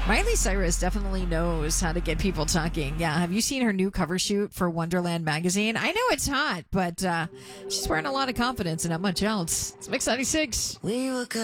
Miley Cyrus definitely knows how to get people talking. Yeah, have you seen her new cover shoot for Wonderland magazine? I know it's hot, but she's wearing a lot of confidence and not much else. It's Mix 96. We were good.